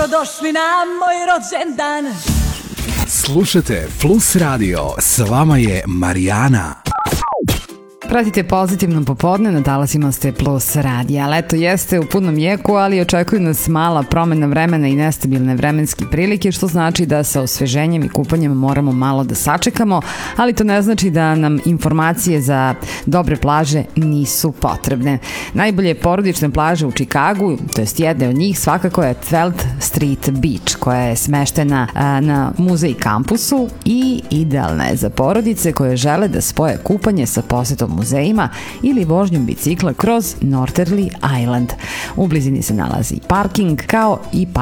Dobrodošli na moj rođendan. Slušajte Plus Radio, s vama je Marijana. Pratite Pozitivno popodne, na talasima ste Plus radija. Leto jeste u punom jeku, ali očekuju nas mala promena vremena i nestabilne vremenske prilike, što znači da sa osveženjem i kupanjem moramo malo da sačekamo, ali to ne znači da nam informacije za dobre plaže nisu potrebne. Najbolje porodične plaže u Čikagu, to jest jedne od njih, svakako je 12th Street Beach, koja je smeštena na muzej kampusu i idealna je za porodice koje žele da spoje kupanje sa posetom muzejima ili vožnjom bicikla kroz Northerly Island. U blizini se nalazi parking kao i